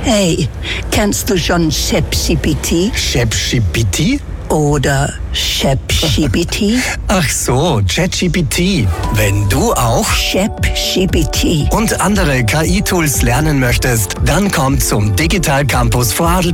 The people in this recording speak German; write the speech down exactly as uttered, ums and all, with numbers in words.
Hey, kennst du schon ChatGPT? ChatGPT? Oder ChatGPT? Ach so, ChatGPT. Wenn du auch ChatGPT. und andere K I-Tools lernen möchtest, dann komm zum Digital Campus Vorarlberg.